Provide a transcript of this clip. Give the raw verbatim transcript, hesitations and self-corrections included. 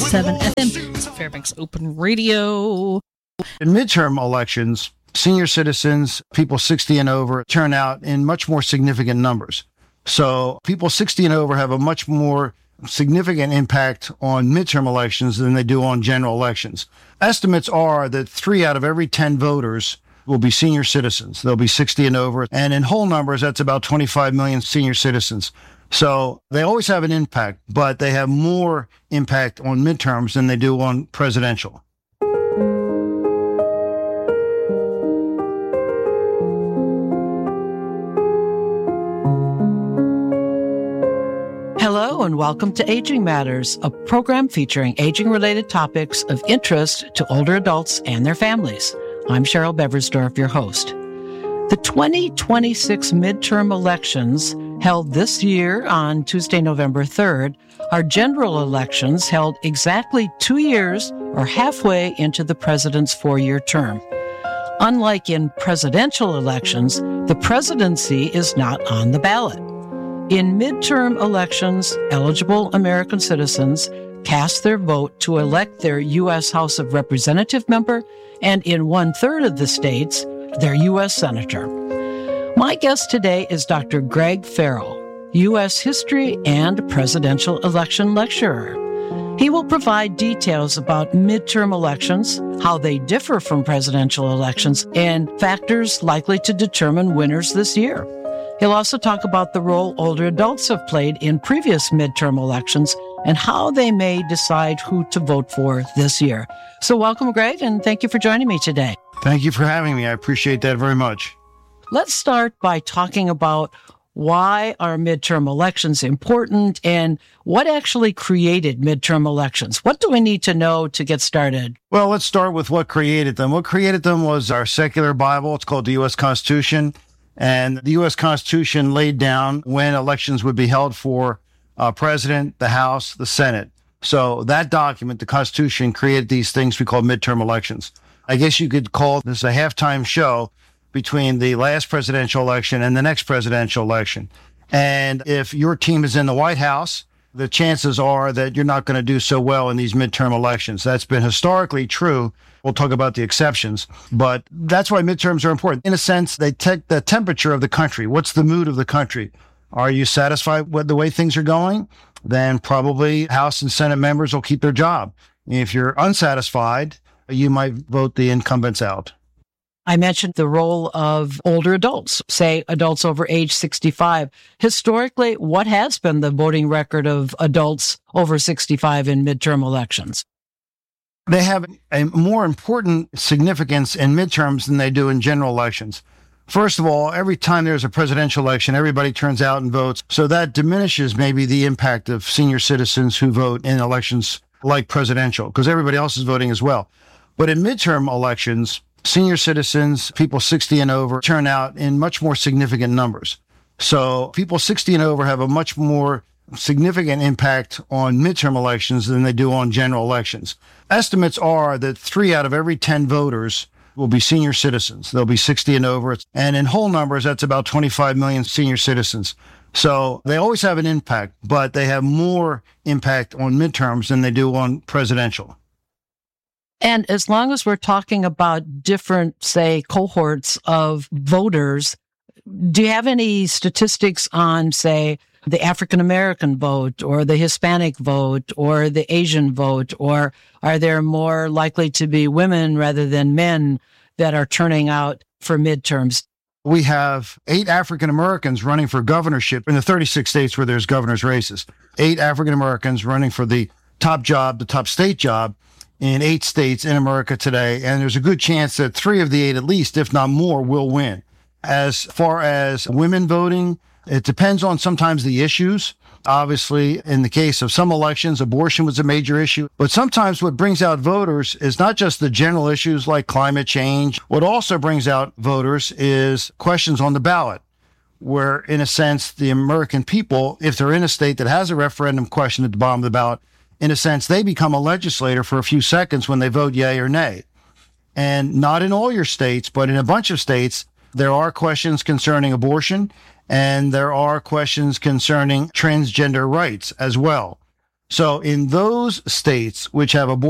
seven F M. It's Fairbanks Open Radio. In midterm elections, senior citizens, people sixty and over, turn out in much more significant numbers. So people sixty and over have a much more significant impact on midterm elections than they do on general elections. Estimates are that three out of every ten voters will be senior citizens. They'll be sixty and over. And in whole numbers, that's about twenty-five million senior citizens. So they always have an impact, but they have more impact on midterms than they do on presidential. Hello and welcome to Aging Matters, a program featuring aging-related topics of interest to older adults and their families. I'm Cheryl Beversdorf, your host. The twenty twenty-six midterm elections held this year on Tuesday, November third, are general elections held exactly two years or halfway into the president's four-year term. Unlike in presidential elections, the presidency is not on the ballot. In midterm elections, eligible American citizens cast their vote to elect their U S House of Representative member and in one-third of the states, their U S Senator. My guest today is Doctor Greg Farrell, U S History and Presidential Election Lecturer. He will provide details about midterm elections, how they differ from presidential elections, and factors likely to determine winners this year. He'll also talk about the role older adults have played in previous midterm elections and how they may decide who to vote for this year. So welcome, Greg, and thank you for joining me today. Thank you for having me. I appreciate that very much. Let's start by talking about why are midterm elections important and what actually created midterm elections. What do we need to know to get started? Well, let's start with what created them. What created them was our secular Bible. It's called the U S Constitution. And the U S Constitution laid down when elections would be held for uh, president, the House, the Senate. So that document, the Constitution, created these things we call midterm elections. I guess you could call this a halftime show between the last presidential election and the next presidential election. And if your team is in the White House, the chances are that you're not going to do so well in these midterm elections. That's been historically true. We'll talk about the exceptions, but that's why midterms are important. In a sense, they take the temperature of the country. What's the mood of the country? Are you satisfied with the way things are going? Then probably House and Senate members will keep their job. If you're unsatisfied, you might vote the incumbents out. I mentioned the role of older adults, say adults over age sixty-five. Historically, what has been the voting record of adults over sixty-five in midterm elections? They have a more important significance in midterms than they do in general elections. First of all, every time there's a presidential election, everybody turns out and votes. So that diminishes maybe the impact of senior citizens who vote in elections like presidential, because everybody else is voting as well. But in midterm elections, senior citizens, people sixty and over, turn out in much more significant numbers. So people sixty and over have a much more significant impact on midterm elections than they do on general elections. Estimates are that three out of every ten voters will be senior citizens. They'll be sixty and over. And in whole numbers, that's about twenty-five million senior citizens. So they always have an impact, but they have more impact on midterms than they do on presidential. And as long as we're talking about different, say, cohorts of voters, do you have any statistics on, say, the African-American vote or the Hispanic vote or the Asian vote, or are there more likely to be women rather than men that are turning out for midterms? We have eight African-Americans running for governorship in the thirty-six states where there's governor's races. Eight African-Americans running for the top job, the top state job in eight states in America today. And there's a good chance that three of the eight, at least, if not more, will win. As far as women voting, it depends on sometimes the issues. Obviously, in the case of some elections, abortion was a major issue. But sometimes what brings out voters is not just the general issues like climate change. What also brings out voters is questions on the ballot, where, in a sense, the American people, if they're in a state that has a referendum question at the bottom of the ballot, in a sense, they become a legislator for a few seconds when they vote yay or nay. And not in all your states, but in a bunch of states, there are questions concerning abortion, and there are questions concerning transgender rights as well. So in those states which have abortion